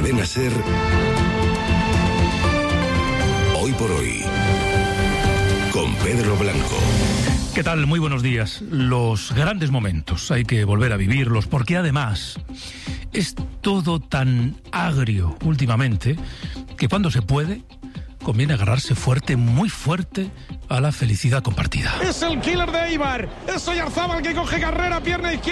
Cadena SER. Hoy por hoy, con Pedro Blanco. ¿Qué tal? Muy buenos días. Los grandes momentos hay que volver a vivirlos, porque además es todo tan agrio últimamente que cuando se puede conviene agarrarse fuerte, muy fuerte, a la felicidad compartida. Es el killer de Eibar, es Oyarzábal que coge carrera, pierna izquierda.